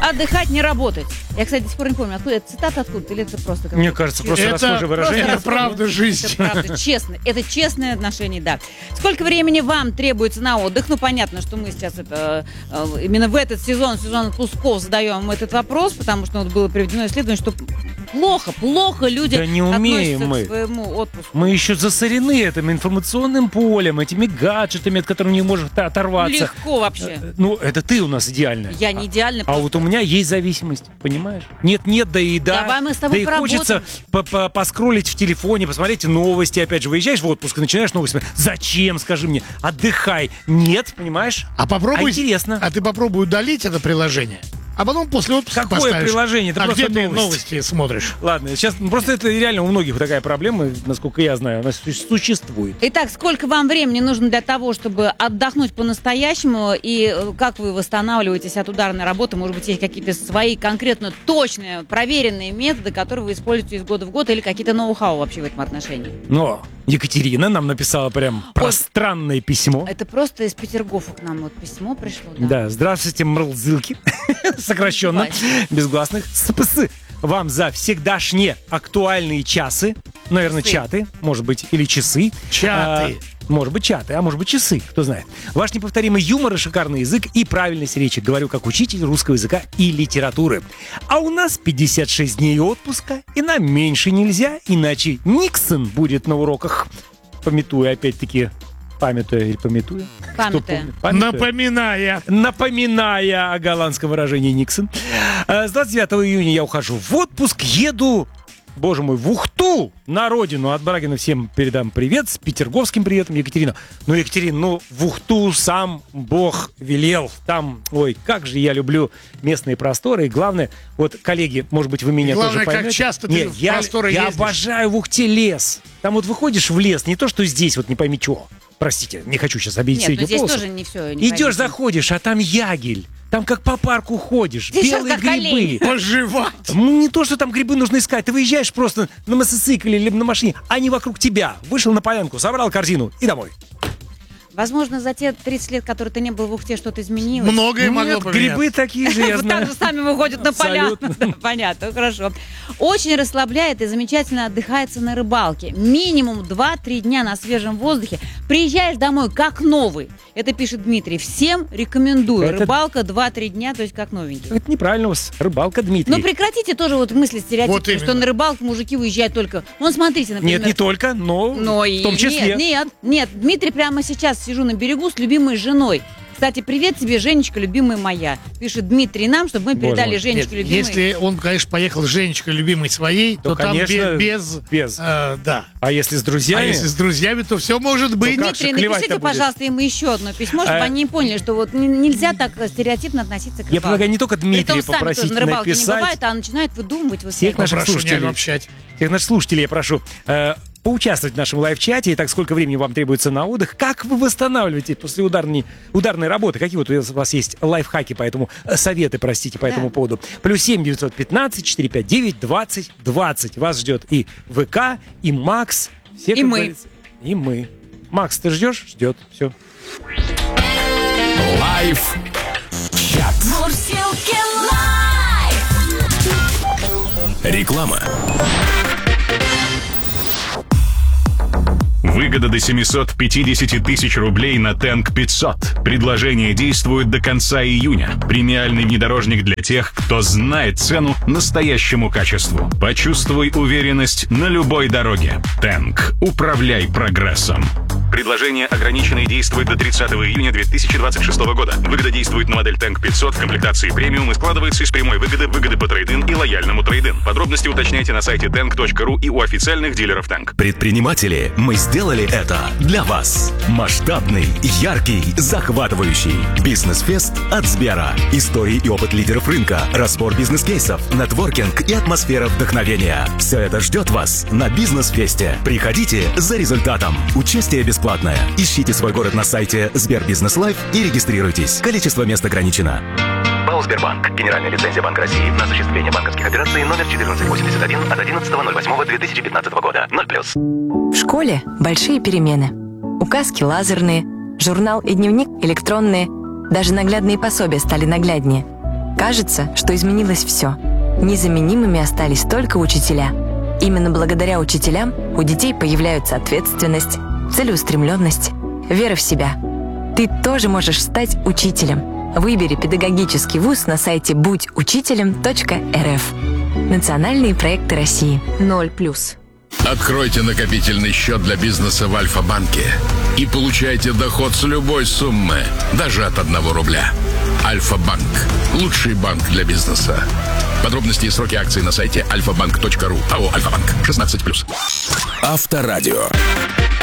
отдыхать, не работать. Я, кстати, до сих пор не помню, откуда это цитата, откуда, или это просто... Мне кажется, просто расхожее выражение. Это правда жизнь. Это правда, честно. Это честное отношение, да. Сколько времени вам требуется на отдых? Ну, понятно, что мы сейчас именно в этот сезон отпусков задаем этот вопрос, потому что было проведено исследование, что плохо люди да не умеем относятся мы. к своему отпуску. Мы еще засорены этим информационным полем, этими гаджетами, от которых не можем оторваться. Легко вообще. Ну, это ты у нас идеальная. Я не идеальна. А вот у меня есть зависимость, понимаешь? Нет, да и да. Давай мы с тобой да и хочется поскроллить в телефоне, посмотреть новости. Опять же, выезжаешь в отпуск и начинаешь новости. Зачем, скажи мне? Отдыхай. Нет, понимаешь? А попробуй. Интересно. А ты попробуй удалить это приложение. А потом после отпуска Какое поставишь. приложение? Это где просто ты новости смотришь? Ладно, сейчас просто это реально у многих такая проблема, насколько я знаю, она существует. Итак, сколько вам времени нужно для того, чтобы отдохнуть по-настоящему, и как вы восстанавливаетесь от ударной работы? Может быть, есть какие-то свои конкретно точные, проверенные методы, которые вы используете из года в год, или какие-то ноу-хау вообще в этом отношении? Но Екатерина нам написала прям пространное письмо. Это просто из Петергофа к нам вот письмо пришло. Да, здравствуйте, мрлзылки. Сокращенно, безгласных. СПС. Вам за всегдашние актуальные часы, наверное, чаты, может быть, или часы. Чаты. Может быть, чаты, а может быть, часы, кто знает. Ваш неповторимый юмор и шикарный язык и правильность речи. Говорю как учитель русского языка и литературы. А у нас 56 дней отпуска, и нам меньше нельзя, иначе Никсон будет на уроках. Памятуя, опять-таки, памятуя или пометуя? Напоминая о голландском выражении Никсон. С 29 июня я ухожу в отпуск, еду... Боже мой, в Ухту, на родину. От Брагина всем передам привет, с петерговским приветом, Екатерина. Ну, Екатерина, в Ухту сам Бог велел. Там, ой, как же я люблю местные просторы. И главное, вот, коллеги, может быть, вы меня главное, тоже поймете. как часто ты в просторы я ездишь. обожаю в Ухте лес. Там вот выходишь в лес, не то, что здесь, вот не пойми чего. Простите, не хочу сейчас обидеть Нет, среднюю здесь полосу. тоже не все. Не Идешь, заходишь, а там ягель. Там как по парку ходишь, здесь белые грибы. Пожевать. Не то, что там грибы нужно искать. Ты выезжаешь просто на мотоцикле или на машине, они вокруг тебя. Вышел на полянку, собрал корзину и домой. Возможно, за те 30 лет, которые ты не был в Ухте, что-то изменилось. Многое могло Нет, поменяться. грибы такие же, я Вот знаю. так же сами выходят на поля. Абсолютно. Понятно, хорошо. Очень расслабляет и замечательно отдыхается на рыбалке. Минимум 2-3 дня на свежем воздухе. Приезжаешь домой как новый. Это пишет Дмитрий. Всем рекомендую. Это- Рыбалка 2-3 дня, то есть как новенький. Это неправильно у вас. Рыбалка, Дмитрий. Ну прекратите тоже вот мысли стереотипы, Вот именно. что на рыбалку мужики уезжают только... Вон смотрите, например. Нет, не только, но И в том числе. Нет, Дмитрий, прямо сейчас сижу на берегу с любимой женой. Кстати, привет тебе, Женечка, любимая моя. Пишет Дмитрий нам, чтобы мы Боже передали мой. Женечке, Нет, любимой. если он, конечно, поехал с Женечкой любимой своей, то там конечно, без. без. Да. А если с друзьями? А если с друзьями, то все может быть. как же Дмитрий, клевать-то напишите, будет? пожалуйста, ему еще одно письмо, чтобы они поняли, что вот нельзя так стереотипно относиться к Я предлагаю не только Дмитрия Притом сами попросить тоже на рыбалке не написать. бывает, а начинают выдумывать. Вот Всех всякое. наших Прошу не слушателей. обобщать. Всех наших слушателей я прошу поучаствовать в нашем лайв-чате. Итак, сколько времени вам требуется на отдых? Как вы восстанавливаете после ударной работы? Какие вот у вас есть лайфхаки, поэтому советы, простите, по этому поводу? +7 915 459 20 20. Вас ждет и ВК, и Макс. Все, И как мы. говорится. И мы. Макс, ты ждешь? Ждет. Все. Лайф-чат. Мурзилки лайф. Реклама. Выгода до 750 тысяч рублей на Тэнк 500. Предложение действует до конца июня. Премиальный внедорожник для тех, кто знает цену настоящему качеству. Почувствуй уверенность на любой дороге. Тэнк. Управляй прогрессом. Предложение ограничено и действует до 30 июня 2026 года. Выгода действует на модель Тэнк 500 в комплектации премиум и складывается из прямой выгоды по трейд-ин и лояльному трейд-ин. Подробности уточняйте на сайте tank.ru и у официальных дилеров Тэнк. Предприниматели, мы сделали это для вас. Масштабный, яркий, захватывающий. Бизнес-фест от Сбера. Истории и опыт лидеров рынка, разбор бизнес-кейсов, нетворкинг и атмосфера вдохновения. Все это ждет вас на Бизнес-фесте. Приходите за результатом. Участие бесплатное. Ищите свой город на сайте Сбербизнес Лайф и регистрируйтесь. Количество мест ограничено. ПАО «Сбербанк». Генеральная лицензия Банка России на осуществление банковских операций номер 1481 от 11.08.2015 года. 0+. В школе большие перемены. Указки лазерные, журнал и дневник электронные. Даже наглядные пособия стали нагляднее. Кажется, что изменилось все. Незаменимыми остались только учителя. Именно благодаря учителям у детей появляются ответственность, целеустремленность, вера в себя. Ты тоже можешь стать учителем. Выбери педагогический вуз на сайте будьучителем.рф. Национальные проекты России. 0+. Откройте накопительный счет для бизнеса в Альфа-банке и получайте доход с любой суммы, даже от 1 рубля. Альфа-банк. Лучший банк для бизнеса. Подробности и сроки акций на сайте alfabank.ru. АО «Альфа-банк». 16+. Авторадио.